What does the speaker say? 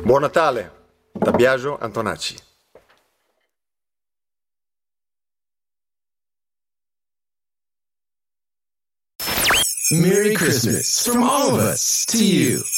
Buon Natale da Biagio Antonacci. Merry Christmas from all of us to you.